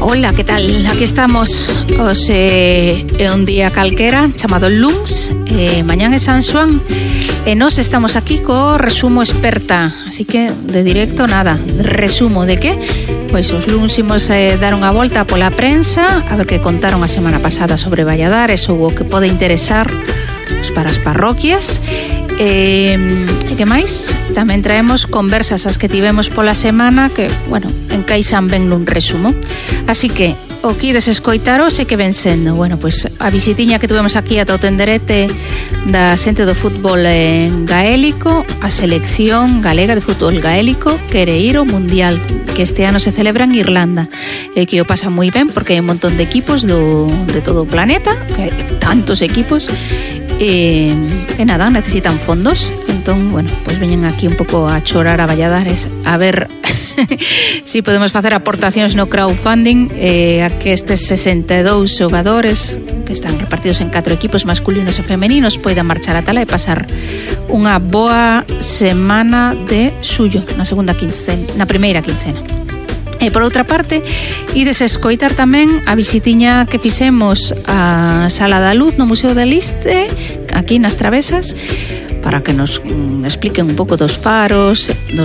Ola, que tal? Aquí estamos. Hoxe é un día calquera chamado luns, mañán é San Xoán, e nós estamos aquí co resumo experta. Así que de directo nada, resumo de que? Pois os luns imos dar unha volta pola prensa, a ver que contaron a semana pasada sobre Valladares ou o que pode interesar para as parroquias. E que máis? Tamén traemos conversas as que tivemos pola semana que, bueno, encaixan ben nun resumo. Así que o que ides escoitar hoxe que ven sendo, bueno, pois a visitiña que tuvemos aquí ata o tenderete da xente do fútbol gaélico, a selección galega de fútbol gaélico quere ir ao Mundial que este ano se celebra en Irlanda, e que o pasa moi ben porque hai un montón de equipos de todo o planeta, que hai tantos equipos. E nada, necesitan fondos. Entón, bueno, pois veñen aquí un pouco a chorar a Valladares a ver si podemos facer aportacións no crowdfunding a que estes 62 xogadores que están repartidos en 4 equipos masculinos e femeninos poidan marchar a tala e pasar unha boa semana de xullo na primeira quincena. E por outra parte, ides escoitar tamén a visitiña que fixemos a Sala da Luz no Museo de Liste, aquí nas Travesas, para que nos expliquen un pouco dos farois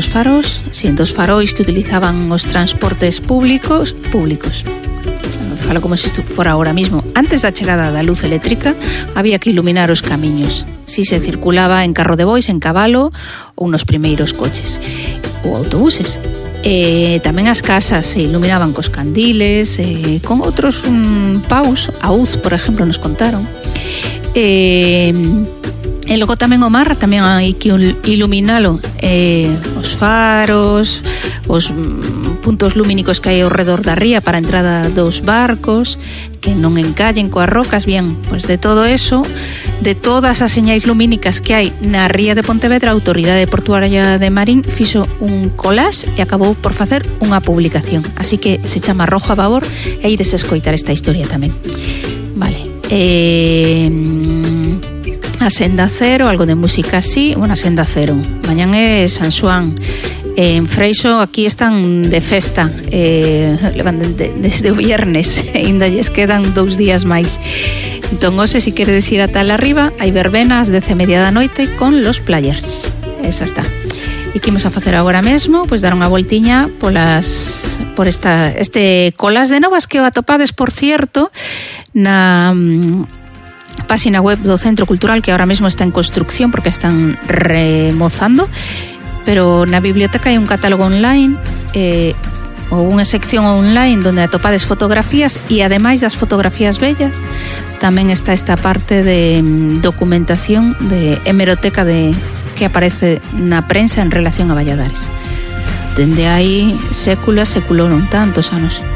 que utilizaban os transportes públicos. Falo como se isto fora ahora mismo. Antes da chegada da luz eléctrica, había que iluminar os camiños. Si se circulaba en carro de bois, en cabalo ou nos primeiros coches ou autobuses. Tamén as casas se iluminaban cos candiles, con outros paus, a UZ, por exemplo, nos contaron. E logo tamén o mar, tamén hai que iluminalo, os faros, os puntos lumínicos que hai ao redor da ría para a entrada dos barcos, que non encallen coas rocas. Bien, pois de todo eso, de todas as señais lumínicas que hai na ría de Pontevedra, a Autoridade Portuaria de Marín fixo un collage e acabou por facer unha publicación. Así que se chama Rojo a Babor e aí desescoitar esta historia tamén. Vale. A Senda Cero, algo de música así. Bueno, a Senda Cero. Mañán é San Xoán. En Freixo aquí están de festa, levan desde o viernes, ainda lles quedan 2 días máis. Entón, hoxe, se queredes ir a tal arriba, hai verbenas de 10:30 da noite con los players. Esa está. E que imos a facer agora mesmo, pois dar unha voltiña por este colas de novas que o atopades, por cierto, na página web do Centro Cultural, que ahora mesmo está en construcción porque están remozando. Pero na biblioteca hai un catálogo online ou unha sección online donde atopades fotografías, e ademais das fotografías bellas tamén está esta parte de documentación de hemeroteca que aparece na prensa en relación a Valladares. Dende aí século non tantos anos.